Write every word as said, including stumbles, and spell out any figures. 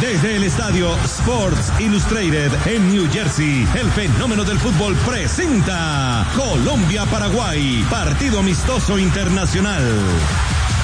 Desde el estadio Sports Illustrated en New Jersey, el fenómeno del fútbol presenta Colombia-Paraguay, partido amistoso internacional.